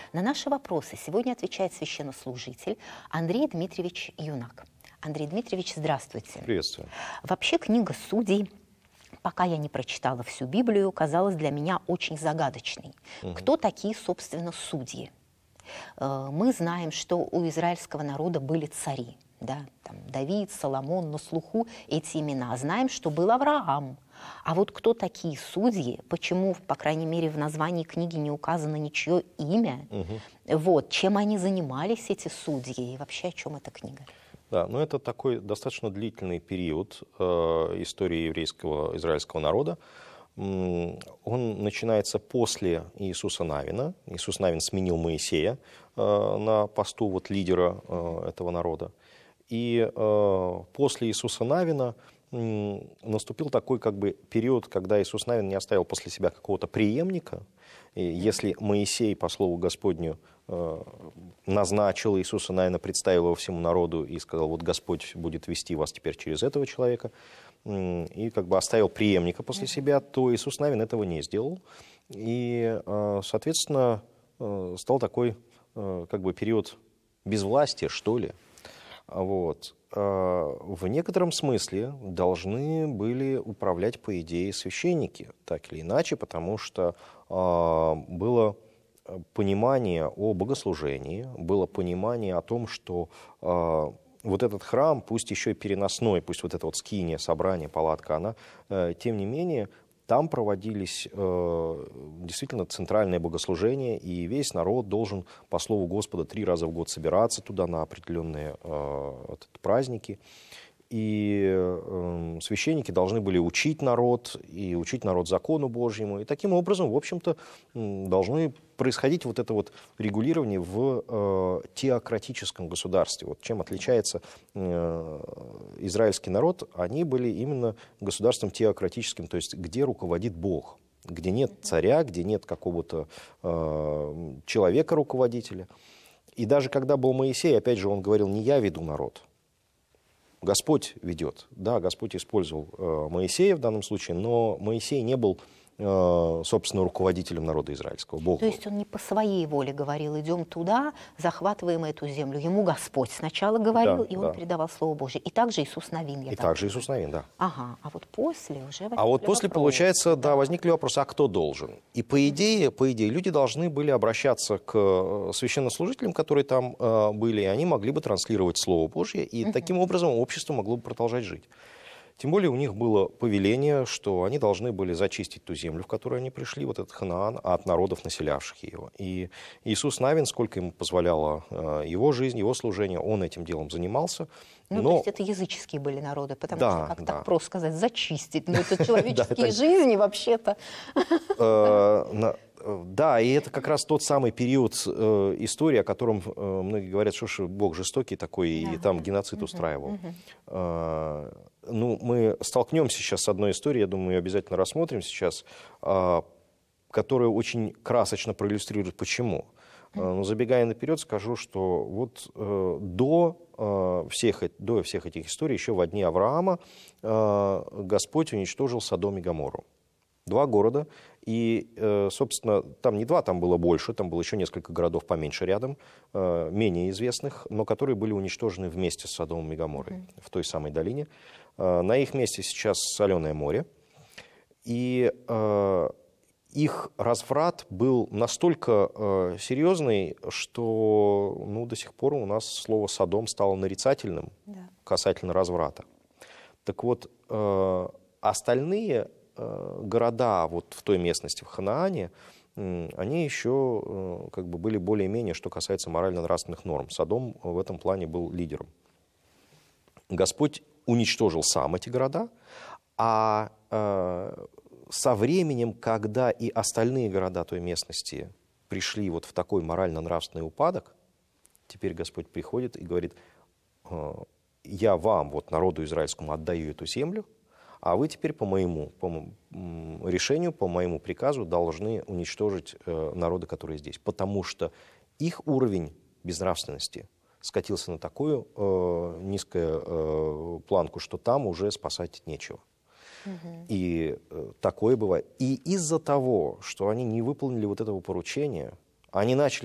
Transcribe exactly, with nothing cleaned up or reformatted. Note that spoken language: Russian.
На наши вопросы сегодня отвечает священнослужитель Андрей Дмитриевич Юнак. Андрей Дмитриевич, здравствуйте. Приветствую. Вообще книга Судей, пока я не прочитала всю Библию, казалась для меня очень загадочной. Угу. Кто такие, собственно, судьи? Мы знаем, что у израильского народа были цари. Да, там Давид, Соломон, на слуху эти имена. Знаем, что был Авраам. А вот кто такие судьи, почему, по крайней мере, в названии книги не указано ничье имя, угу. вот, чем они занимались, эти судьи, и вообще о чем эта книга? Да, ну это такой достаточно длительный период э, истории еврейского, израильского народа. Он начинается после Иисуса Навина. Иисус Навин сменил Моисея э, на посту вот, лидера э, этого народа. И э, после Иисуса Навина э, наступил такой как бы период, когда Иисус Навин не оставил после себя какого-то преемника. И если Моисей, по слову Господню, э, назначил Иисуса Навина, представил его всему народу и сказал, вот Господь будет вести вас теперь через этого человека, э, и как бы оставил преемника после себя, то Иисус Навин этого не сделал. И, э, соответственно, э, стал такой э, как бы период безвластия, что ли. Вот. В некотором смысле должны были управлять, по идее, священники, так или иначе, потому что было понимание о богослужении, было понимание о том, что вот этот храм, пусть еще и переносной, пусть вот это вот скиния, собрание, палатка, она, тем не менее, там проводились э, действительно центральные богослужения, и весь народ должен, по слову Господа, три раза в год собираться туда на определенные э, праздники. И э, священники должны были учить народ, и учить народ закону Божьему. И таким образом, в общем-то, должны происходить вот это вот регулирование в э, теократическом государстве. Вот чем отличается э, израильский народ, они были именно государством теократическим, то есть где руководит Бог, где нет царя, где нет какого-то э, человека-руководителя. И даже когда был Моисей, опять же, он говорил, не я веду народ, Господь ведет. Да, Господь использовал э, Моисея в данном случае, но Моисей не был, э, собственно, руководителем народа израильского. Бог То есть он не по своей воле говорил, идем туда, захватываем эту землю. Ему Господь сначала говорил, да, и он да. передавал Слово Божие. И также Иисус Навин. И также Иисус Навин, да. Ага, а вот после уже возникли А вот после, вопросы. получается, да, возникли вопросы, а кто должен? И по идее, по идее, люди должны были обращаться к священнослужителям, которые там э, были, и они могли бы транслировать Слово Божье, и угу. таким образом общество могло бы продолжать жить. Тем более у них было повеление, что они должны были зачистить ту землю, в которую они пришли, вот этот Ханаан, от народов, населявших его. И Иисус Навин, сколько ему позволяла э, его жизнь, его служение, он этим делом занимался. Ну, но... то есть это языческие были народы, потому да, что, как да. так просто сказать, зачистить, но это человеческие жизни вообще-то. Да, и это как раз тот самый период э, истории, о котором э, многие говорят, что ж, Бог жестокий такой, и да, там геноцид uh-huh, устраивал. Uh-huh. Э, ну, мы столкнемся сейчас с одной историей, я думаю, ее обязательно рассмотрим сейчас, э, которая очень красочно проиллюстрирует, почему. Uh-huh. Э, но забегая наперед, скажу, что вот э, до, э, всех, до всех этих историй, еще во дни Авраама, э, Господь уничтожил Содом и Гоморру. Два города, и, собственно, там не два, там было больше, там было еще несколько городов поменьше рядом, менее известных, но которые были уничтожены вместе с Содомом и Гоморрой mm-hmm. в той самой долине. На их месте сейчас соленое море, и их разврат был настолько серьезный, что ну, до сих пор у нас слово «Содом» стало нарицательным yeah. касательно разврата. Так вот, остальные города вот в той местности, в Ханаане, они еще как бы были более-менее, что касается морально-нравственных норм. Содом в этом плане был лидером. Господь уничтожил сам эти города, а э, со временем, когда и остальные города той местности пришли вот в такой морально-нравственный упадок, теперь Господь приходит и говорит, я вам, вот народу израильскому, отдаю эту землю, а вы теперь по моему по решению, по моему приказу должны уничтожить э, народы, которые здесь. Потому что их уровень безнравственности скатился на такую э, низкую э, планку, что там уже спасать нечего. Угу. И э, такое бывает. И из-за того, что они не выполнили вот этого поручения, они начали